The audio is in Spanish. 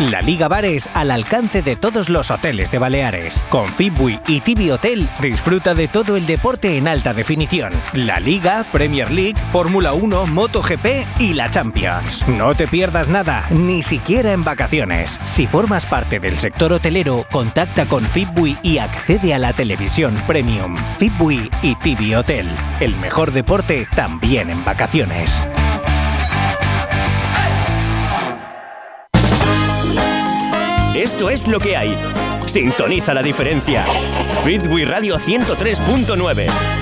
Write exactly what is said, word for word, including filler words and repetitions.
La Liga Bares al alcance de todos los hoteles de Baleares. Con Fitbui y Tibi Hotel disfruta de todo el deporte en alta definición. La Liga, Premier League, Fórmula uno, MotoGP y la Champions. No te pierdas nada, ni siquiera en vacaciones. Si formas parte del sector hotelero, contacta con Fitbui y accede a la televisión premium. Fitbui y Tibi Hotel. El mejor deporte también en vacaciones. Esto es lo que hay. Sintoniza la diferencia. Fitbui Radio ciento tres punto nueve.